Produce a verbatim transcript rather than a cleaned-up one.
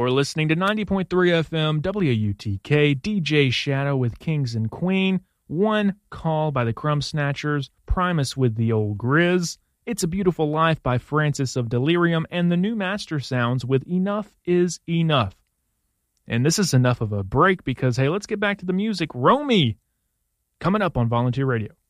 You're listening to ninety point three F M, W U T K, D J Shadow with Kings and Queen, One Call by the Crumb Snatchers, Primus with the Old Grizz, It's a Beautiful Life by Francis of Delirium, and the new Master Sounds with Enough is Enough. And this is enough of a break because, hey, let's get back to the music. Romy, coming up on Volunteer Radio.